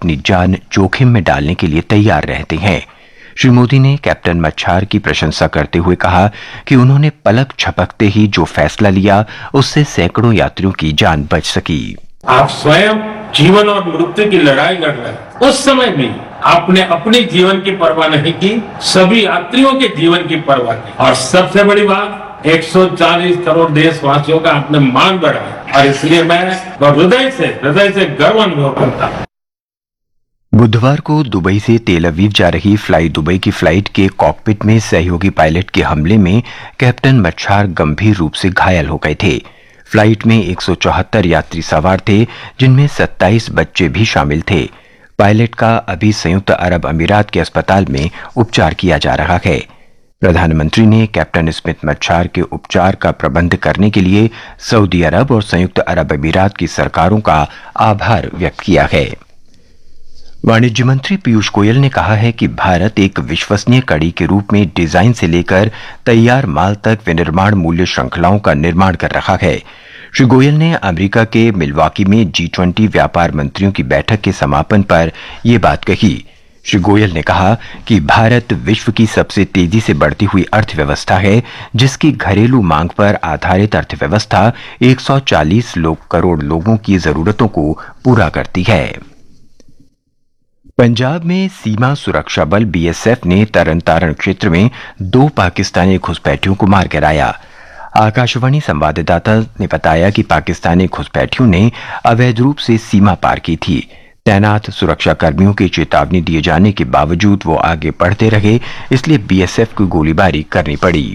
अपनी जान जोखिम में डालने के लिए तैयार रहते हैं। श्री मोदी ने कैप्टन मच्छार की प्रशंसा करते हुए कहा कि उन्होंने पलक झपकते ही जो फैसला लिया उससे सैकड़ों यात्रियों की जान बच सकी। आप स्वयं जीवन और मृत्यु की लड़ाई लड़ रहे हैं, उस समय भी आपने अपने जीवन की परवाह नहीं की, सभी यात्रियों के जीवन की परवाह की। और सबसे बड़ी बात, 140 करोड़ देशवासियों का आपने मान बढ़ाया, और इसलिए मैं हृदय से गर्व अनुभव करता हूं। बुधवार को दुबई से तेल अवीव जा रही फ्लाई दुबई की फ्लाइट के कॉकपिट में सहयोगी पायलट के हमले में कैप्टन मच्छार गंभीर रूप से घायल हो गए थे। फ्लाइट में 174 यात्री सवार थे, जिनमें 27 बच्चे भी शामिल थे। पायलट का अभी संयुक्त अरब अमीरात के अस्पताल में उपचार किया जा रहा है। प्रधानमंत्री ने कैप्टन स्मिथ मच्छार के उपचार का प्रबंध करने के लिए सऊदी अरब और संयुक्त अरब अमीरात की सरकारों का आभार व्यक्त किया है। वाणिज्य मंत्री पीयूष गोयल ने कहा है कि भारत एक विश्वसनीय कड़ी के रूप में डिजाइन से लेकर तैयार माल तक विनिर्माण मूल्य श्रृंखलाओं का निर्माण कर रहा है। श्री गोयल ने अमेरिका के मिल्वाकी में G20 व्यापार मंत्रियों की बैठक के समापन पर यह बात कही। श्री गोयल ने कहा कि भारत विश्व की सबसे तेजी से बढ़ती हुई अर्थव्यवस्था है, जिसकी घरेलू मांग पर आधारित अर्थव्यवस्था 140 करोड़ लोगों की जरूरतों को पूरा करती है। पंजाब में सीमा सुरक्षा बल BSF ने तरन तारण क्षेत्र में 2 पाकिस्तानी घुसपैठियों को मार गिराया। आकाशवाणी संवाददाता ने बताया कि पाकिस्तानी घुसपैठियों ने अवैध रूप से सीमा पार की थी। तैनात सुरक्षा कर्मियों की चेतावनी दिए जाने के बावजूद वो आगे बढ़ते रहे, इसलिए BSF को गोलीबारी करनी पड़ी।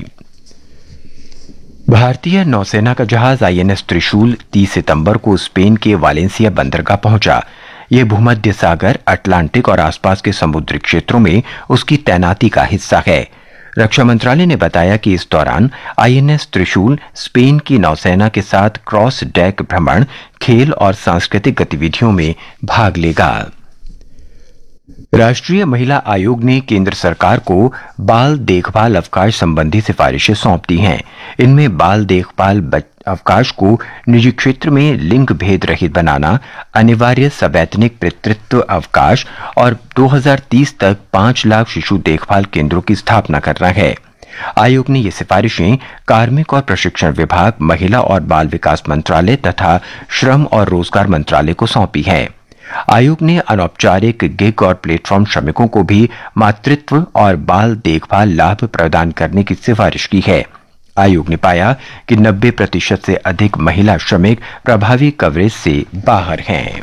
भारतीय नौसेना का जहाज INS त्रिशूल 30 सितंबर को स्पेन के वालेंसिया बंदरगाह पहुंचा। यह भूमध्य सागर, अटलांटिक और आसपास के समुद्री क्षेत्रों में उसकी तैनाती का हिस्सा है। रक्षा मंत्रालय ने बताया कि इस दौरान INS त्रिशूल स्पेन की नौसेना के साथ क्रॉस डेक भ्रमण, खेल और सांस्कृतिक गतिविधियों में भाग लेगा। राष्ट्रीय महिला आयोग ने केंद्र सरकार को बाल देखभाल अवकाश संबंधी सिफारिशें सौंप दी हैं। इनमें बाल देखभाल अवकाश को निजी क्षेत्र में लिंग भेद रहित बनाना, अनिवार्य सवैतनिक पितृत्व अवकाश और 2030 तक 5 लाख शिशु देखभाल केंद्रों की स्थापना करना है। आयोग ने ये सिफारिशें कार्मिक और प्रशिक्षण विभाग, महिला और बाल विकास मंत्रालय तथा श्रम और रोजगार मंत्रालय को सौंपी है। आयोग ने अनौपचारिक गिग और प्लेटफॉर्म श्रमिकों को भी मातृत्व और बाल देखभाल लाभ प्रदान करने की सिफारिश की है। आयोग ने पाया कि 90% से अधिक महिला श्रमिक प्रभावी कवरेज से बाहर हैं।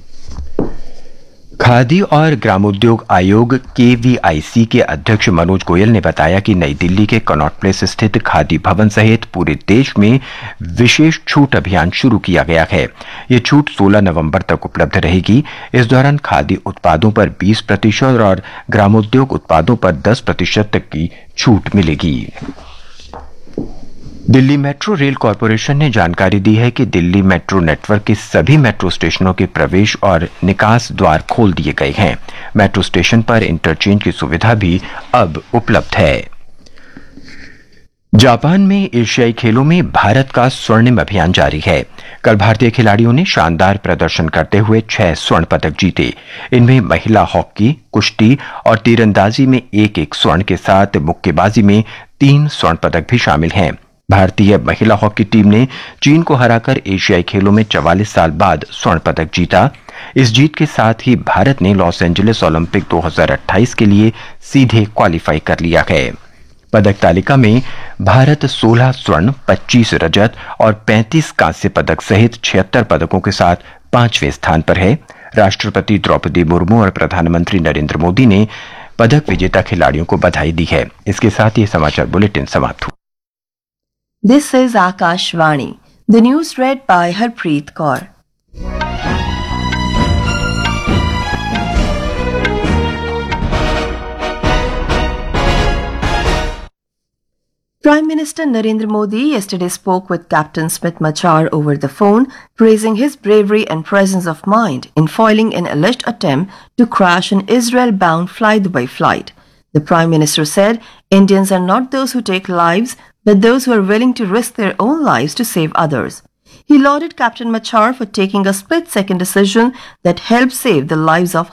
खादी और ग्रामोद्योग आयोग KVIC के अध्यक्ष मनोज गोयल ने बताया कि नई दिल्ली के कनॉट प्लेस स्थित खादी भवन सहित पूरे देश में विशेष छूट अभियान शुरू किया गया है। ये छूट 16 नवंबर तक उपलब्ध रहेगी। इस दौरान खादी उत्पादों पर 20% और ग्रामोद्योग उत्पादों पर 10% तक की छूट मिलेगी। दिल्ली मेट्रो रेल कॉरपोरेशन ने जानकारी दी है कि दिल्ली मेट्रो नेटवर्क के सभी मेट्रो स्टेशनों के प्रवेश और निकास द्वार खोल दिए गए हैं। मेट्रो स्टेशन पर इंटरचेंज की सुविधा भी अब उपलब्ध है। जापान में एशियाई खेलों में भारत का स्वर्णिम अभियान जारी है। कल भारतीय खिलाड़ियों ने शानदार प्रदर्शन करते हुए 6 स्वर्ण पदक जीते। इनमें महिला हॉकी, कुश्ती और तीरंदाजी में 1-1 स्वर्ण के साथ मुक्केबाजी में 3 स्वर्ण पदक भी शामिल हैं। भारतीय महिला हॉकी टीम ने चीन को हराकर एशियाई खेलों में 44 साल बाद स्वर्ण पदक जीता। इस जीत के साथ ही भारत ने लॉस एंजलिस ओलंपिक 2028 के लिए सीधे क्वालिफाई कर लिया है। पदक तालिका में भारत 16 स्वर्ण, 25 रजत और 35 कांस्य पदक सहित 76 पदकों के साथ 5वें स्थान पर है। राष्ट्रपति द्रौपदी मुर्मू और प्रधानमंत्री नरेंद्र मोदी ने पदक विजेता खिलाड़ियों को बधाई दी है। इसके साथ ये समाचार बुलेटिन समाप्त हुआ। This is Akashvani. The news read by Harpreet Kaur. Prime Minister Narendra Modi yesterday spoke with Captain Smith Machar over the phone, praising his bravery and presence of mind in foiling an alleged attempt to crash an Israel-bound Fly Dubai flight. The Prime Minister said Indians are not those who take lives, but those who are willing to risk their own lives to save others. He lauded Captain Machar for taking a split-second decision that helped save the lives of